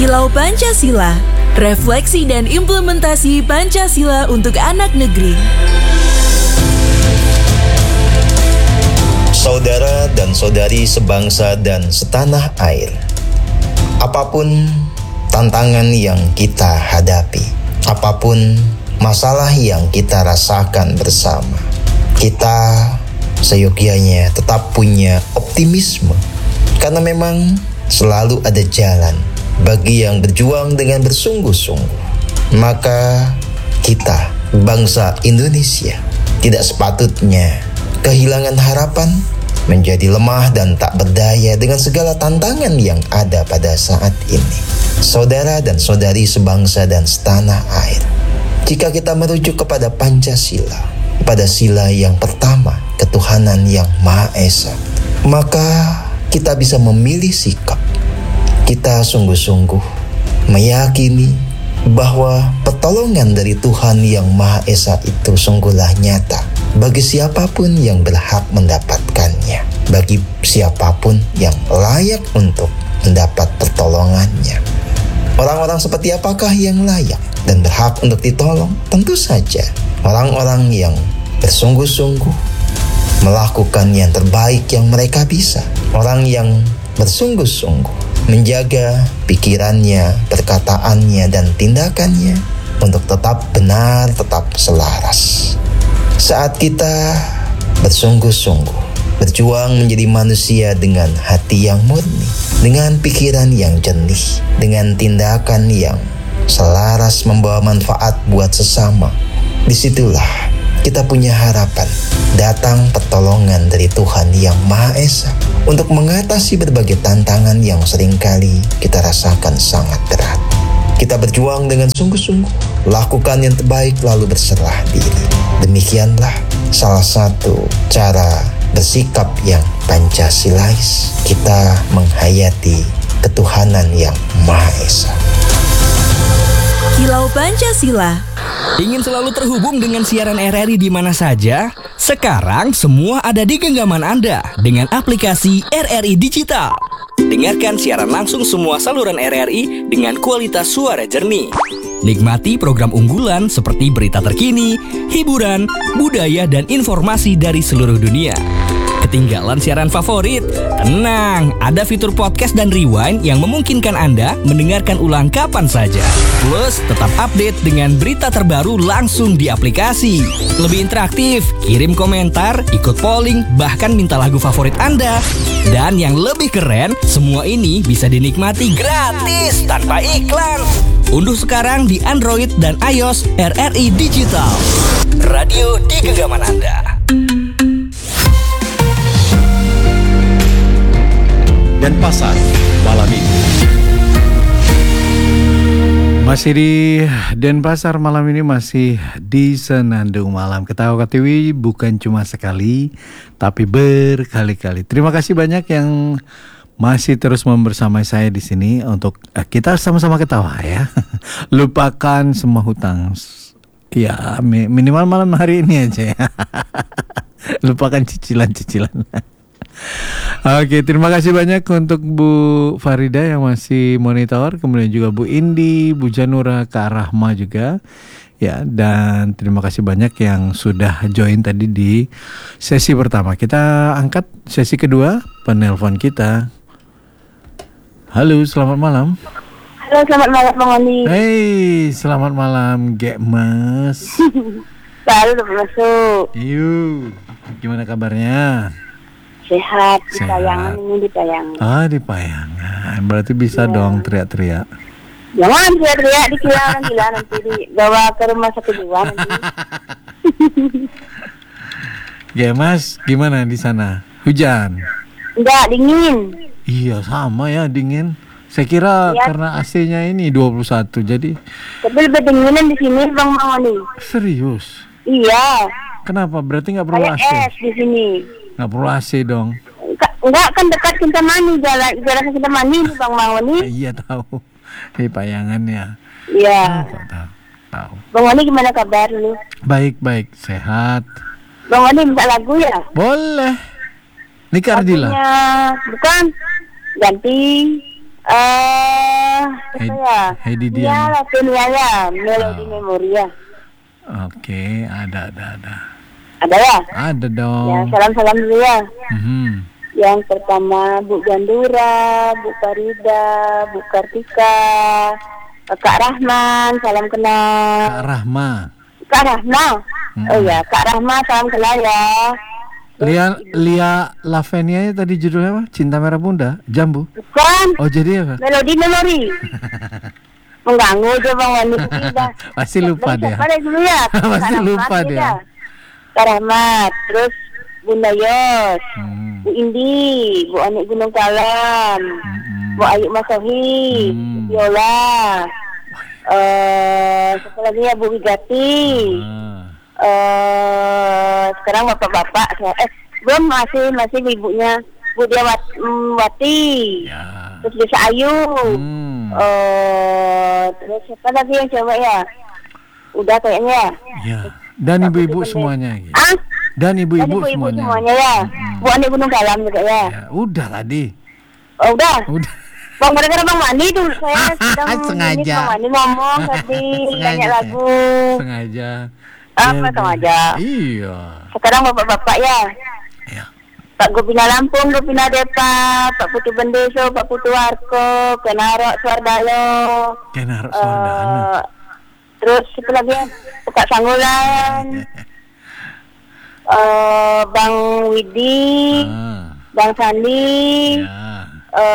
Kilau Pancasila, refleksi dan implementasi Pancasila untuk anak negeri. Saudara dan saudari sebangsa dan setanah air, apapun tantangan yang kita hadapi, apapun masalah yang kita rasakan bersama, kita seyogyanya tetap punya optimisme, karena memang selalu ada jalan bagi yang berjuang dengan bersungguh-sungguh. Maka kita, bangsa Indonesia, tidak sepatutnya kehilangan harapan, menjadi lemah dan tak berdaya dengan segala tantangan yang ada pada saat ini. Saudara dan saudari sebangsa dan setanah air, jika kita merujuk kepada Pancasila, pada sila yang pertama, ketuhanan yang Maha Esa, maka kita bisa memilih sikap. Kita sungguh-sungguh meyakini bahwa pertolongan dari Tuhan yang Maha Esa itu sungguhlah nyata bagi siapapun yang berhak mendapatkannya, bagi siapapun yang layak untuk mendapat pertolongannya. Orang-orang seperti apakah yang layak dan berhak untuk ditolong? Tentu saja orang-orang yang bersungguh-sungguh melakukan yang terbaik yang mereka bisa. Orang yang bersungguh-sungguh menjaga pikirannya, perkataannya, dan tindakannya untuk tetap benar, tetap selaras. Saat kita bersungguh-sungguh berjuang menjadi manusia dengan hati yang murni, dengan pikiran yang jernih, dengan tindakan yang selaras membawa manfaat buat sesama, disitulah kita punya harapan datang pertolongan dari Tuhan yang Maha Esa untuk mengatasi berbagai tantangan yang seringkali kita rasakan sangat berat. Kita berjuang dengan sungguh-sungguh, lakukan yang terbaik lalu berserah diri. Demikianlah salah satu cara bersikap yang Pancasilais, kita menghayati ketuhanan yang Maha Esa. Kilau Pancasila. Ingin selalu terhubung dengan siaran RRI di mana saja? Sekarang semua ada di genggaman Anda dengan aplikasi RRI Digital. Dengarkan siaran langsung semua saluran RRI dengan kualitas suara jernih. Nikmati program unggulan seperti berita terkini, hiburan, budaya, dan informasi dari seluruh dunia. Ketinggalan siaran favorit? Tenang, ada fitur podcast dan rewind yang memungkinkan Anda mendengarkan ulang kapan saja. Plus, tetap update dengan berita terbaru langsung di aplikasi. Lebih interaktif, kirim komentar, ikut polling, bahkan minta lagu favorit Anda. Dan yang lebih keren, semua ini bisa dinikmati gratis tanpa iklan. Unduh sekarang di Android dan iOS RRI Digital. Radio di genggaman Anda. Denpasar malam ini. Masih di Denpasar malam ini, masih di Senandung Malam. Ketawa Katiwi bukan cuma sekali, tapi berkali-kali. Terima kasih banyak yang masih terus membersamai saya di sini untuk kita sama-sama ketawa ya. Lupakan semua hutang. Ya, minimal malam hari ini aja ya. Lupakan cicilan-cicilan. Oke, terima kasih banyak untuk Bu Farida yang masih monitor, kemudian juga Bu Indi, Bu Janura, Kak Rahma juga. Ya, dan terima kasih banyak yang sudah join tadi di sesi pertama. Kita angkat sesi kedua, penelpon kita. Halo, selamat malam. Halo, selamat malam Bang Oni. Hey, selamat malam, Gek Mas. Baru udah masuk. Yuk, gimana kabarnya? Sehat, di Payangan ini, di Payangan. Ah, di Payangan. Berarti bisa dong teriak-teriak. Jangan teriak-teriak di kilang nanti dibawa ke rumah sakit jiwa nanti. Ya Mas, gimana di sana? Hujan? Enggak, dingin. Iya, sama ya, dingin. Saya kira Ya, karena AC-nya ini 21, jadi... tapi lebih dinginan di sini Bang Mawani. Serius? Iya. Kenapa? Berarti nggak perlu Kayak AC? es di sini. Nggak perlu AC dong? Enggak, kan dekat Kintamani, jalan Kintamani nih Bang Mawani. Iya tahu. Di Payangan ya. Iya. Tahu. Bang Mawani gimana kabar lu? Baik, sehat. Bang Mawani minta lagu ya? Boleh. Nikah Ardila? Lagunya, bukan. Ganti saya. Heidi Dia Dian. Lavenia ya, Melodi Memoria. Oke, ada. Ada ya? Ada Ya, dong. salam-salam dulu ya. Mhm. Yang pertama Bu Gandura, Bu Farida, Bu Kartika, Kak Rahman, salam kenal. Kak Rahma. Kak Rahma. Oh ya, Kak Rahma, salam kenal ya. Lia Lavenia tadi judulnya apa? Cinta Merah Bunda, Jambu. Bukan, Oh jadi apa? Melodi Memori. Mengganggu aja Bang Wandi kita. Pasti lupa Dari dia. siapa dari dulu ya? Pasti Kak Rahmat, lupa dia. ya. Kak Rahmat, terus Bunda Yos, Hmm. Bu Indi, Bu Anik Gunung Kalam, Bu Ayu Masohi, Bu Viola, siapa lagi ya, Bu Wigati, sekarang bapak-bapak, belum masih ibunya Bu Wati, Ya. terus Desa Ayu, terus siapa lagi yang cewek ya? Udah kayaknya ya. Ya. Dan ibu-ibu semuanya. Gitu. Ah, Dan dan ibu-ibu ibu-ibu semuanya. semuanya ya. Bu Ani Gunung Kalam juga ya. Ya, udah tadi. Oh, udah. Udah. Bang, gara-gara Bang Wani dulu saya sedang Sengaja. ini Bang Wani ngomong tadi nyanyi lagu. Sengaja. Apa sengaja? Iya. Sekarang bapak-bapak ya. Ya. Pak Gopina Lampung, Gopina Depa, Pak Putu Bendeso, Pak Putu Warko, Kenarok Suardalo. Kenarok Suardana. Terus siapa lagi ya? Pak Sangulan. Bang Widi, Bang Sandi, Ya.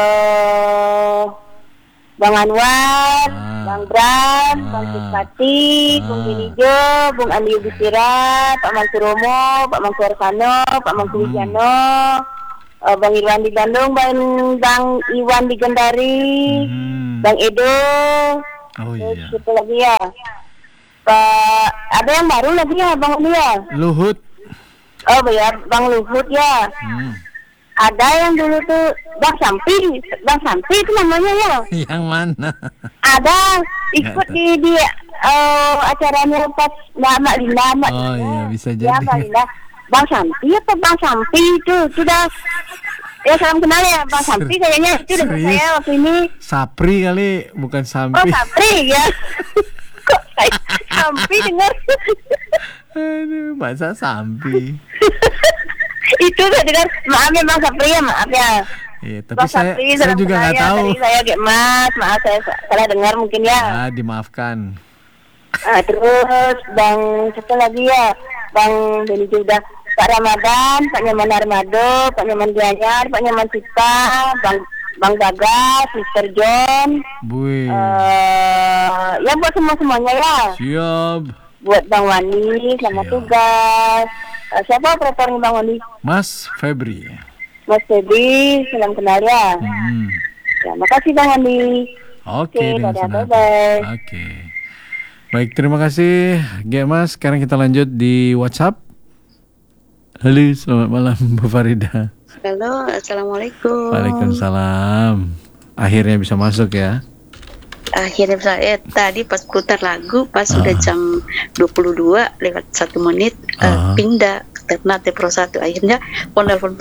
Bang Anwar, Bang Bram, Bang Suspati, Bung Dinijo, Bung Andi Yudhistira, Pak Mansur Romo, Pak Mansur Sano, Pak Mansur Widiano, Bang Irwan di Bandung, Bang Iwan di Gendari, Bang Edo, Oh terus iya. siapa lagi ya? Pak, ada yang baru lagi ya Bang ini ya? Luhut. Oh ya, Bang Luhut ya. Ada yang dulu tuh Bang Sampi itu namanya ya. Yang mana? Ada ikut di acaranya pas Mbak Linda. Oh iya, bisa Ya, jadi. Mbak Linda. Bang Sampi apa Bang Sampi itu sudah ya salam kenal ya Bang Sampi kayaknya itu dengan Serius? saya waktu ini. Sapri kali, bukan Oh Sampi. Sapri ya. Kok saya Sampi dengar. Aduh, masa Sampi. Itu saya dengar, maaf ya Bang Sapri ya, maaf ya. Iya, tapi Bang saya Sapri, juga salam nggak kenal ya. tahu. Tadi saya Mas, maaf saya salah dengar mungkin ya. Ah, dimaafkan. Terus Bang siapa lagi ya? Bang Beni juga, Pak Ramadan, Pak Nyaman Armado, Pak Nyaman Gianyar, Pak Nyaman Cita, Bang Gagas, Mr. John. Bui. Ya buat semuanya ya. Siap. Buat Bang Wani, selamat Iya. tugas. Siapa operatornya Bang Wani? Mas Febri. Mas Febri, salam kenal ya. Ya, makasih Bang Wani. Oke, Oke, dengan dadah, senang bye-bye. hati. Oke. Baik, terima kasih Mas. Sekarang kita lanjut di WhatsApp. Halo, selamat malam Bu Farida. Halo, assalamualaikum. Waalaikumsalam. Akhirnya bisa masuk ya. Akhirnya saya tadi pas putar lagu pas sudah jam 22 lewat 1 menit pindah ke Ternate Pro 1. Akhirnya telepon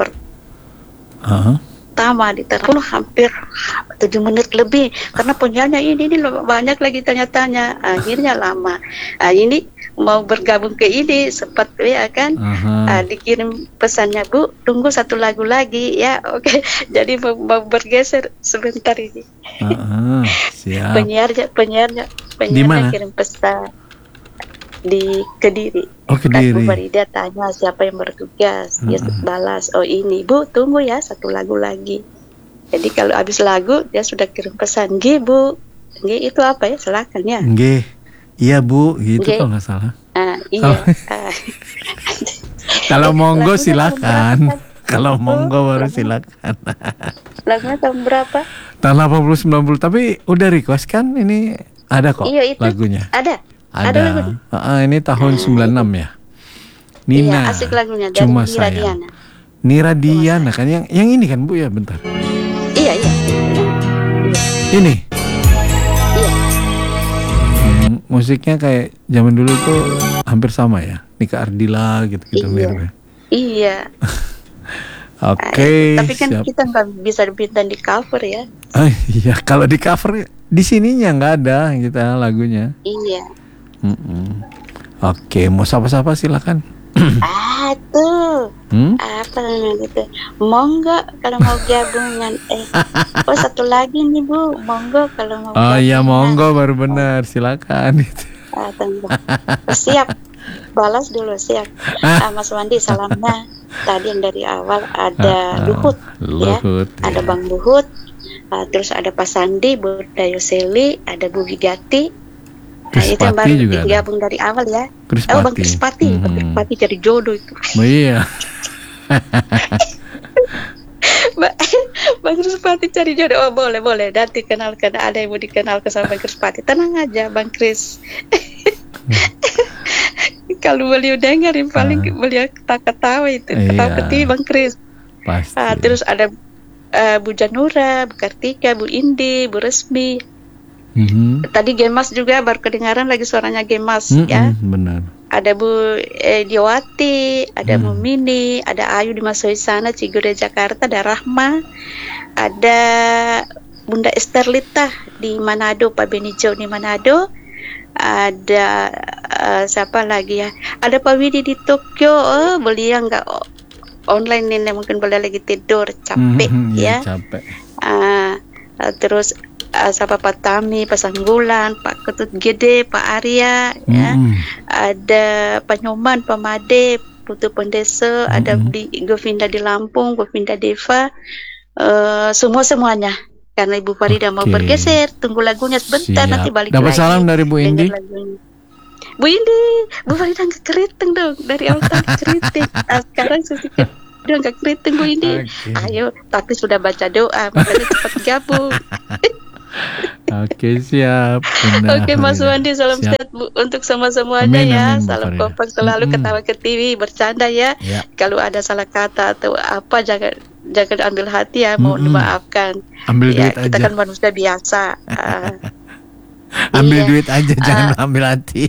pertama di telepon hampir 7 menit lebih karena penyanyi ini banyak lagi tanya-tanya. Akhirnya lama. Ini mau bergabung ke ini sempat ya kan. Dikirim pesannya, Bu, tunggu 1 lagu lagi ya. Oke. Jadi mau bergeser sebentar ini. Siap. Penyiarnya Di mana? kirim pesan di Kediri. Oh, Kediri. Bu Farida tanya siapa yang bertugas. Dia balas, oh ini Bu, tunggu ya 1 lagu lagi. Jadi kalau habis lagu dia sudah kirim pesan, G Bu, G itu apa ya, silakan ya. Nggih. Iya Bu, gitu Nggih. kalau nggak salah. Iya. Kalau monggo Lagunya silakan. tahun berapa? Kalau monggo baru silakan. Lagunya tahun berapa? Tahun 80 90 tapi udah request kan ini ada kok Iya itu. lagunya. Ada Ada. lagunya. Ini tahun 96 ya. Nina. Iya, asik lagunya dari Cuma Nira sayang. Diana. Nira Diana kan yang ini kan Bu ya, bentar. Iya. Ini. Iya. Musiknya kayak zaman dulu tuh hampir sama ya. Nika Ardila gitu-gitu Iya. mirip ya. Iya. Oke. Tapi kan siap. kita nggak bisa bintang di cover ya. Iya, kalau di cover di sininya nggak ada kita lagunya. Iya. Oke, mau sapa-sapa silakan. Tuh. Apa namanya gitu? Monggo kalau mau gabungan. Oh satu lagi nih Bu, monggo kalau mau. Oh iya, gabungan. monggo baru benar, silakan. Tunggu. Siap. Balas dulu siap. Mas Wandi salamnya. Tadi yang dari awal ada Luhut, ya. Ada Bang Luhut. Terus ada Pak Sandi, Bu Dayoseli, ada Bu Gigati. Nah, itu yang baru digabung dari awal ya. Bang Krispati, Bang Krispati cari jodoh itu. Oh iya. Bang Krispati cari jodoh. Oh boleh. Nanti kenalkan, ada yang mau dikenalkan sama Bang Krispati. Tenang aja Bang Kris. Kalau beliau dengerin paling beliau ketawa itu. Ketawa ketiwi Bang Kris. Pasti. Terus ada Bu Janura, Bu Kartika, Bu Indi, Bu Resmi. Tadi Gemas juga baru kedengaran lagi suaranya Gemas ya. Benar. Ada Bu Diawati, ada Bu Mini, ada Ayu di Masoi sana, Cigure Jakarta, ada Rahma, ada Bunda Esterlita di Manado, Pak Benijo di Manado, ada siapa lagi ya? Ada Pak Widi di Tokyo. Beliau nggak online ini, mungkin beliau lagi tidur, capek ya. Capek. Terus siapa Pak Tami, Pak Sanggulan, Pak Ketut Gede, Pak Arya, ya. Ada Pak Nyoman, Pak Made, Putu Pendesa, ada di Govinda di Lampung, Govinda Deva, semuanya. Karena Ibu Farida mau bergeser, tunggu lagunya sebentar. Siap. Nanti balik Dapat lagi. Salam dari Bu Indi. Bu Indi, Bu Farida nggak keriting dong, dari awal tadi keriting. Sekarang sedikit udah nggak keriting Bu Indi. Ayo, tapi sudah baca doa, makanya cepat gabung. Oke, siap. Oke Mas Wandi, salam sehat untuk semuanya ya. Salam kompak selalu, ketawa ke TV, bercanda ya. Kalau ada salah kata atau apa jangan ambil hati ya, mohon dimaafkan. Ambil ya, duit kita aja. kan manusia biasa. Ambil duit aja, jangan ambil hati.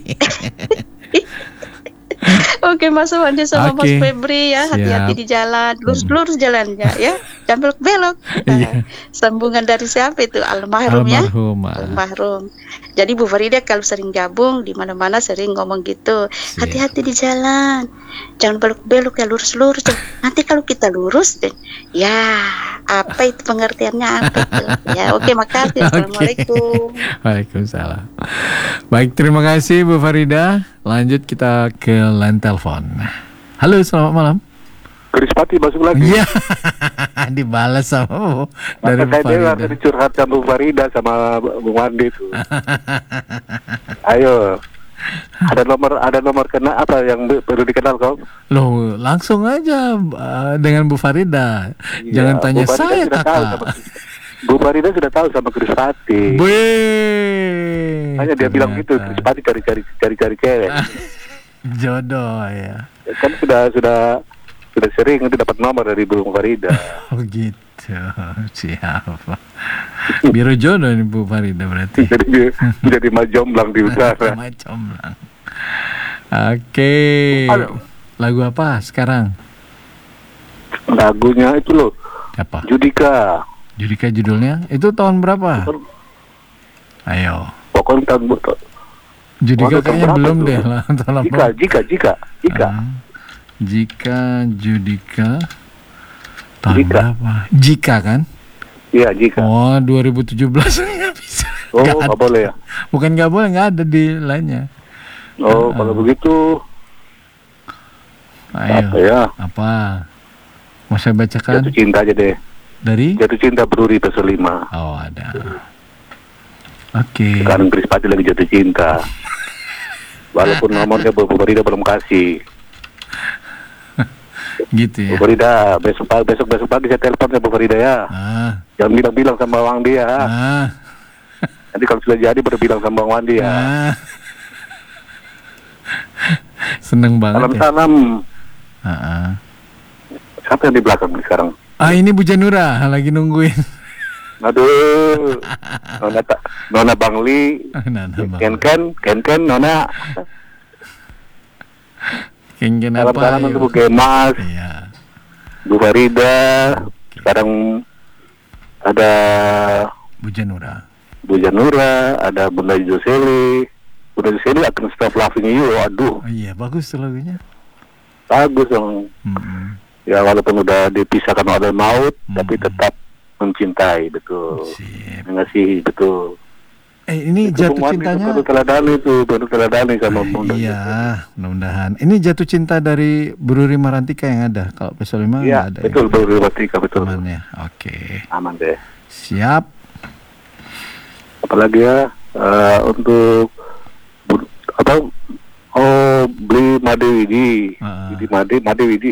Oke Mas Wandi sama Mas Febri ya, hati-hati di jalan, lurus jalannya ya, jangan belok. Sambungan dari siapa itu? Almarhum ya. Almarhum. Jadi Bu Farida kalau sering gabung di mana-mana sering ngomong gitu, hati-hati di jalan, jangan belok-belok ya, lurus. Nanti kalau kita lurus, ya apa itu pengertiannya apa itu? Ya oke, makasih. Assalamualaikum. Waalaikumsalam. Baik, terima kasih Bu Farida. Lanjut kita ke line telepon. Halo, selamat malam. Krispati masuk lagi. Iya. Dibalas sama dari Bu Farida. Maka dicurhatkan Bu Farida sama Bung Wandi itu. Ayo. Ada nomor kena apa yang perlu dikenal kau? Loh, langsung aja dengan Bu Farida. Jangan tanya saya, Kakak. Bu Farida sudah tahu sama Krispati. Hanya dia bilang gitu, Krispati cari cewek. Jodoh ya. Kan sudah sering itu dapat nomor dari Bu Farida. Oh gitu. Siapa? Biro jodoh ini Bu Farida berarti. Jadi majomblang di utara. Majomblang. Oke. Lagu apa sekarang? Lagunya itu loh. Apa? Judika judulnya. Itu tahun berapa? Ayo. Pokoknya tahun Judika kayaknya belum deh lah. Jika Judika tahun berapa? Jika kan? Iya, Jika. Oh, 2017 nggak bisa. Oh, nggak boleh ya? Bukan nggak boleh, nggak ada di lainnya. Oh, kalau begitu. Ayo. Apa ya? Apa? Mau saya bacakan? Jatuh Cinta aja deh. Dari? Jatuh Cinta Bruri episode 5. Oh, ada. Oke. Sekarang Krispati lagi jatuh cinta. Walaupun nomornya Bu Farida belum kasih. Gitu ya. Bu Farida, besok pagi saya telepon ya Bu Farida ya. Jangan bilang sama Bang Wandi ya. Nanti kalau sudah jadi baru bilang sama Bang Wandi ya. Seneng banget. Salam. Siapa yang di belakang sekarang? Ini Bu Janura lagi nungguin. Aduh, Nona Bangli, Ken, Nona. Ken apa? Salam untuk Bu Gemas. Iya. Bu Farida, sekarang ada Bu Janura, ada Bunda Joseli. Bunda Joseli akan Stop Loving You. Aduh. Oh iya, bagus tuh lagunya. Bagus dong. Ya walaupun udah dipisahkan oleh maut, tapi tetap mencintai, betul. Mengasihi, betul. Ini itu jatuh cintanya baru teladani sama Bunda. Iya, mudah-mudahan. Ini jatuh cinta dari Bu Ruri Marantika yang ada. Kalau PS5 iya, ada. Betul, Bu Ruri Marantika, betul. Aman ya. Oke. Aman deh. Siap. Apalagi ya untuk beli Made Widi. Made Widi.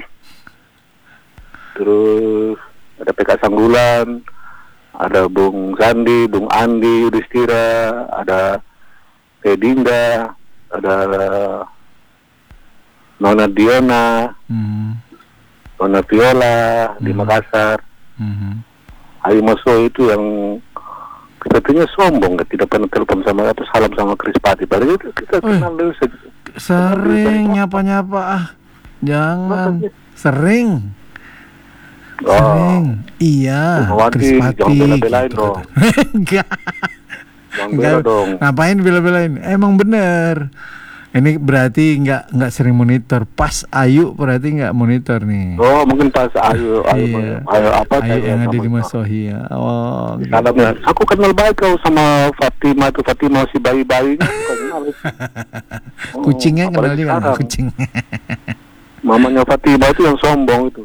Terus ada PK Sanggulan. Ada Bung Sandi, Bung Andi, Yudhistira, ada Edinda, ada Nona Diona, Nona Viola di Makassar. Ayu Maso itu yang sepertinya sombong, tidak pernah telepon sama atau salam sama Krispati. Padahal itu kita kenal dulu. Sering nyapa-nyapa Jangan. Sering. Iya, Krispati. Jangan bela-belain dong. Enggak dong. Ngapain bela-belain? Emang bener. Ini berarti nggak sering monitor. Pas Ayu berarti nggak monitor nih. Oh, mungkin pas Ayu apa? Ayu yang ada di Mas Sohi ya. Oh. Gitu. Aku kenal baik kau sama Fatima tuh. Fatima si bayi-bayinya. Kucingnya kenal juga sama kucing. Mamanya Fatima itu yang sombong itu.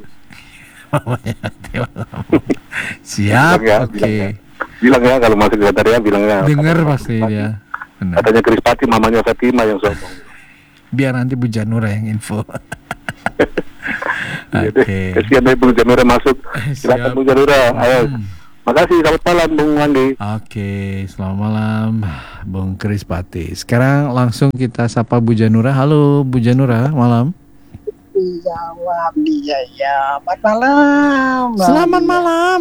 Siap, oke. Bilang ya kalau masuk sekretariat bilang ya. Dengar pasti dia. Benar. Katanya Krispati mamanya Fatima yang sombong. Biar nanti Bu Janura yang info. Oke. Kesian deh Bu Janura masuk. Silakan Bu Janura. Ayo. Makasih, selamat malam Bung Andi. Oke, selamat malam Bung Krispati. Sekarang langsung kita sapa Bu Janura. Halo Bu Janura, malam. Jawab dia ya. Selamat malam. Selamat malam.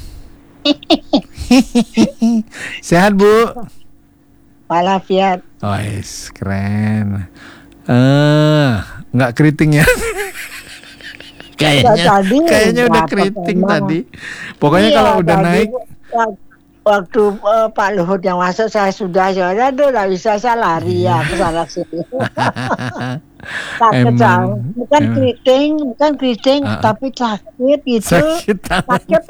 Sehat Bu? Walafiat. Oh, keren. Nggak keriting ya? Kayaknya udah keriting tadi. Pokoknya iya, kalau udah naik. Waktu Pak Luhut yang masuk saya sudah nggak bisa saya lari ya ke sana sini. Sakit bukan keriting, tapi sakit gitu. Sakit.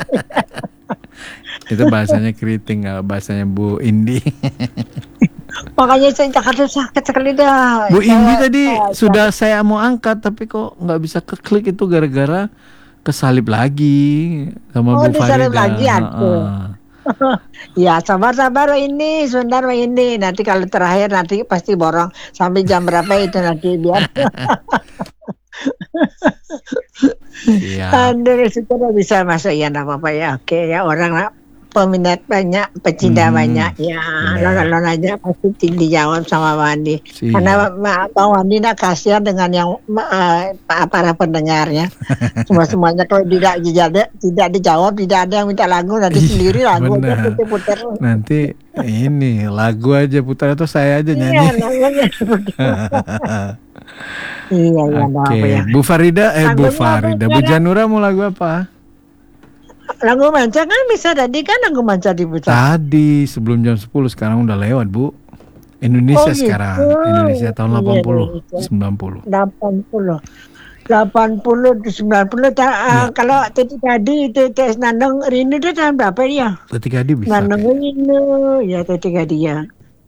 Itu bahasanya keriting, kalau bahasanya Bu Indi. Makanya saya Jakarta sakit sekali dah. Bu Indi tadi sudah saya mau angkat, tapi kok nggak bisa keklik itu gara-gara kesalip lagi sama Bu Farida. Disalip lagi aku. Ya sabar ini sebentar ini, nanti kalau terakhir nanti pasti borong sampai jam berapa itu nanti biar. Aduh, sudah bisa masuk ya, nggak apa-apa ya. Oke ya, orang peminat banyak, pecinta banyak ya. Lon aja pasti dijawab sama Wandi. Karena Bang Wandi nak kasihan dengan yang para pendengarnya. Semuanya kalau tidak dijawab, tidak ada yang minta lagu, nanti sendiri lagu aja putar. Nanti ini lagu aja putar atau saya aja nyanyi. Iya, lagunya Iya, Oke. Bu Farida, Bu Janura mau lagu apa? Lagu manca kan bisa tadi kan lagu manca diputar. Tadi sebelum jam 10, sekarang udah lewat Bu. Indonesia gitu. Sekarang Indonesia tahun 80, 90. 80 kalau tadi itu tes Nandong Rindu itu tahun berapa ya? Tadi bisa. Nandong Rindu ya tadi ya.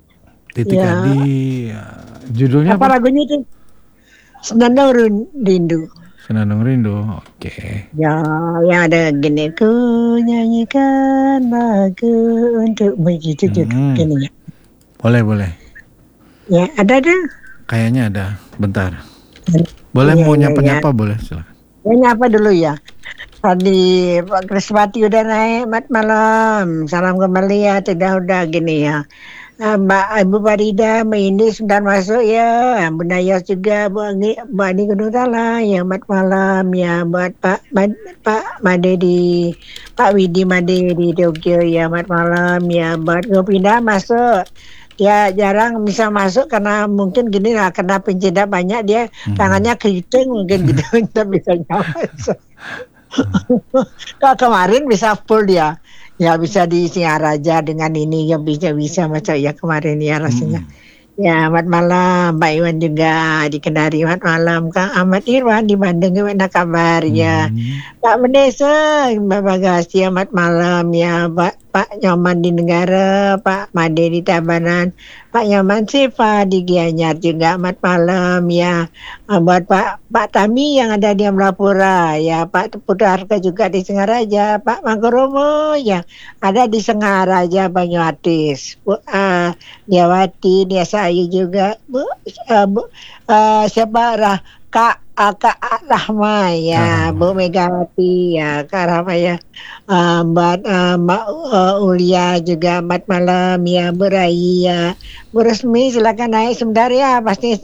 Ya. Judulnya apa lagunya itu? Nandong Rindu. Senandung Rindu, oke. Ya, yang ada gini, ku nyanyikan lagu untuk begitu gini ya. Boleh. Ya, ada. Kayaknya ada, bentar. Boleh mau nyapa-nyapa boleh, silakan. Ya, nyapa dulu ya. Tadi Pak Krispati udah naik malam. Salam kembali ya, udah gini ya. Mbak Ibu Farida, Mbak Indi sudah masuk ya, Bunda Yos juga, Bu Ani Gunung Tala, ya selamat malam ya buat Pak Made di Pak Widi Made di Tokyo ya, selamat malam ya buat Gopinda masuk. dia jarang bisa masuk karena mungkin gini lah, karena pencinta banyak dia tangannya keriting mungkin gitu, tidak bisa nyampe. Kalau kemarin bisa full dia, ya bisa di Singaraja dengan ini ya bisa macam ya kemarin ya rasanya. Ya, selamat malam Pak Iwan juga di Kendari. Selamat malam Kang Ahmad Irwan di Bandung. Gimana kabarnya? Pak Mendesa, Mbak Bagasi. Selamat malam ya Pak Nyoman di Negara, Pak Made di Tabanan, Pak Nyoman Siva di Gianyar juga. Selamat malam ya. Buat Pak Tami yang ada di Amrapura, ya Pak Putarka juga di Singaraja, Pak Mangkoromo yang ada di Singaraja Banyuatis, Bu Diawati, Desa Ayu juga, siapa Kak Rahma ya, Bu Megawati ya, Kak Rahma ya, Mbak Ulia juga, selamat malam ya, Bu Rai ya, Bu Resmi silakan naik sebentar ya, pasti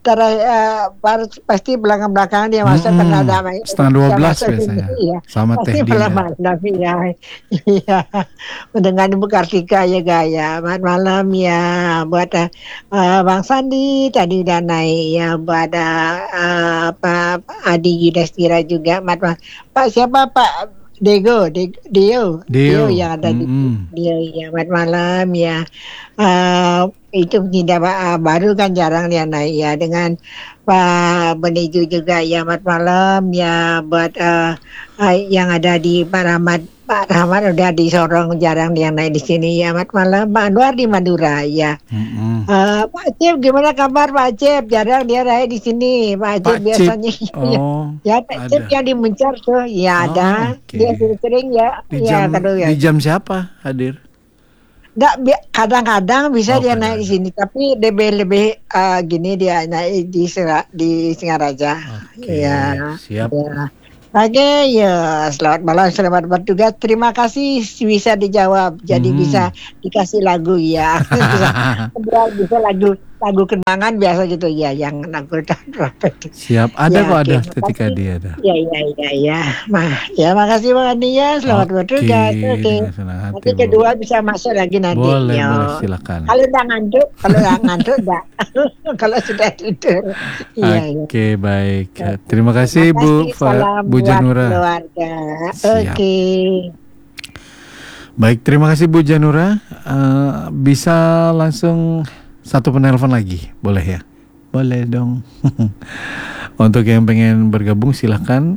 pasti belakang dia masuk karena ada setengah 12 biasanya, ya. Sama Teh Dia. Iya, dengan Ibu Kartika ya Gaya, selamat malam ya, buat Bang Sandi tadi udah naik ya, buat Pak Adi Yudhistira juga, Pak siapa Pak Dio yang ada di Dio ya, selamat malam ya. Itu tidak baru kan jarang dia naik ya, dengan Pak Beneju juga ya, selamat malam ya, buat yang ada di Pak Rahmat udah di Sorong, jarang dia naik di sini ya, selamat malam Pak Anwar di Madura ya. Pak Cep gimana kabar Pak Cep? Jarang dia naik di sini Pak Cep biasanya. Ya Pak Cep yang di Muncar tuh ya ada. Dia sering ya. Di jam siapa hadir? Nggak, kadang-kadang bisa dia naik di sini, tapi lebih gini dia naik di Singaraja. Ya, siap. Ya. Oke, ya selamat malam, selamat bertugas. Terima kasih bisa dijawab, jadi bisa dikasih lagu ya. bisa lagu kenangan biasa gitu ya, yang lagu trompet. Siap, ada kok ada ketika dia ada. Ya. Ya makasih Bang Andi ya, selamat bertugas. Oke. Nanti kedua bisa masuk lagi nanti. Boleh, silakan. Kalau nggak ngantuk enggak. Kalau sudah tidur. Oke, baik. Terima kasih Bu Janura. Keluarga. Oke. Baik, terima kasih Bu Janura. Bisa langsung satu penelpon lagi, boleh ya? Boleh dong. Untuk yang pengen bergabung silahkan.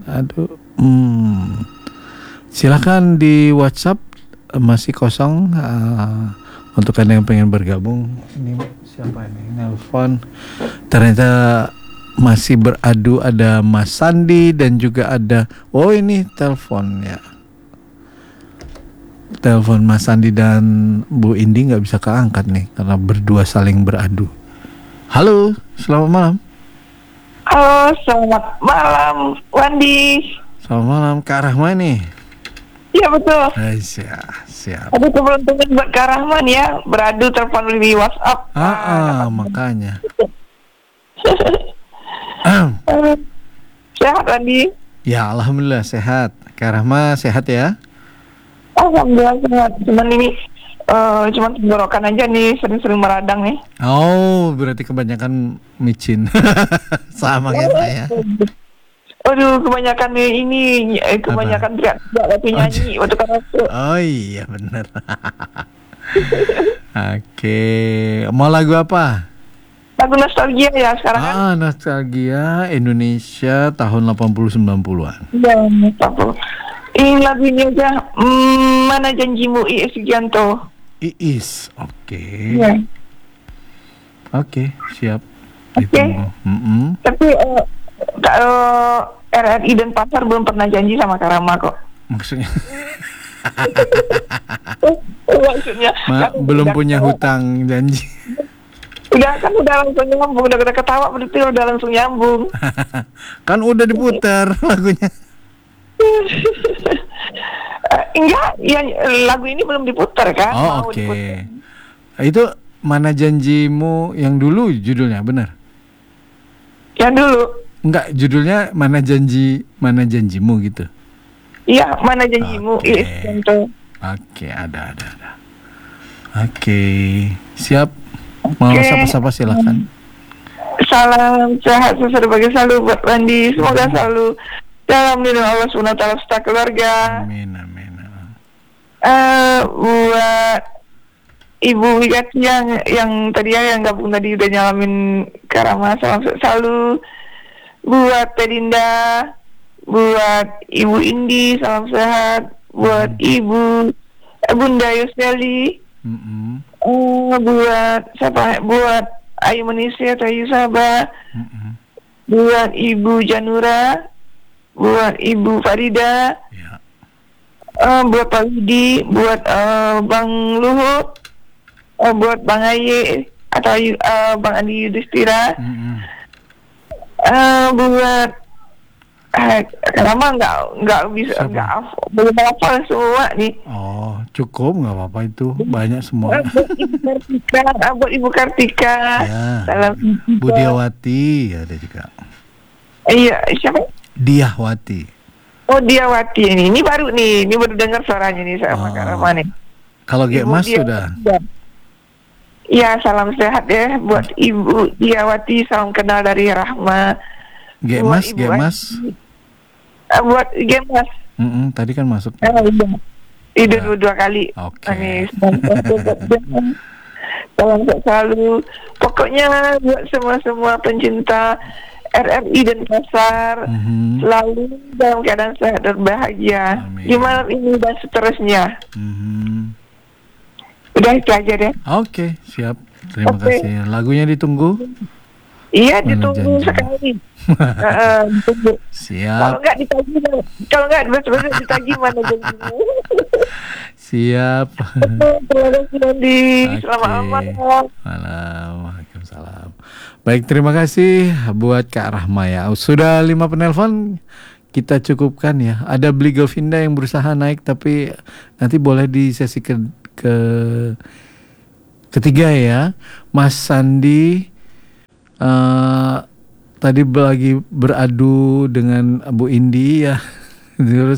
Silahkan di WhatsApp masih kosong. Untuk Anda yang pengen bergabung, ini siapa ini? Nelpon. Ternyata masih beradu, ada Mas Sandi dan juga ada, ini telepon ya. Telepon Mas Sandi dan Bu Indi nggak bisa keangkat nih karena berdua saling beradu. Halo, selamat malam. Halo, selamat malam, Wandi. Selamat malam, Kak Rahman nih. Iya betul. Siap. Ada keberuntungan buat Kak Rahman ya, beradu telepon di WhatsApp. Makanya. Sehat Wandi? Ya, alhamdulillah sehat. Kak Rahman sehat ya? Alhamdulillah sehat. Cuman ini cuman tenggorokan aja nih, sering-sering meradang nih. Oh, berarti kebanyakan micin. Sama kayak saya. Aduh, kebanyakan ini kebanyakan teriak-teriak waktu nyanyi waktu karaoke. Oh iya benar. Oke, mau lagu apa? Lagu nostalgia ya sekarang kan? Nostalgia Indonesia tahun 80-90-an. Iya, ini lagu ini aja, Mana Janjimu, Iis Sugianto. Iis, oke. Iya. Oke, siap. Oke. Tapi kalau RRI dan Pasar belum pernah janji sama Karama kok. Maksudnya? Maksudnya belum punya hutang janji. Udah langsung nyambung, udah ketawa berarti udah langsung nyambung. Kan udah diputar lagunya. Enggak, ya lagu ini belum diputar kan? Oke. Itu Mana Janjimu yang dulu judulnya, benar? Yang dulu. Enggak, judulnya Mana Janjimu gitu. Iya, Mana Janjimu. Oke, ada. Oke, siap. Mau sapa-sapa silakan. Salam sehat sebagai selalu buat Wandi. Semoga selalu dalam lindungan Allah SWT serta keluarga. Amin, amin. Buat Ibu Wigati yang tadi yang gabung tadi udah nyalamin Karama, salam sehat selalu. Buat Pedinda, buat Ibu Indi, salam sehat. Buat Ibu Bunda Yuseli. Buat siapa? Buat Ayu Manisya, Ayu Sabah. Buat Ibu Janura, buat Ibu Farida. Buat Pak Ludi, buat Bang Luhut, buat Bang Aye atau Bang Andi Yudhistira, buat lama nggak bisa belum hafal semua nih. Oh, cukup, nggak apa-apa itu, banyak semua. Buat Ibu Kartika, salam Bu Diawati ada juga. Iya, siapa? Diawati. Oh, Diawati ini baru nih, ini baru dengar suaranya nih sama Kak Rama nih. Kalau Mas sudah. Iya, salam sehat ya buat Ibu Diawati, salam kenal dari Rahma. Mas. Buat Mas. Tadi kan masuk. Itu dua kali. Oke. Salam sehat selalu. Pokoknya buat semua pencinta RRI dan Pasar selalu dalam keadaan sehat dan bahagia. Amin. Di malam ini dan seterusnya. Udah itu aja deh. Oke, siap. Terima kasih. Lagunya ditunggu. Iya, ditunggu sekali. Ditunggu. Siap. Kalau nggak betul-betul ditagih mana janjinya. Siap. Terima kasih Andi. Selamat malam. Waalaikumsalam. Baik, terima kasih buat Kak Rahma ya. Sudah 5 penelpon, kita cukupkan ya. Ada Beli Govinda yang berusaha naik, tapi nanti boleh di sesi ketiga ya. Mas Sandi tadi lagi beradu dengan Bu Indi ya.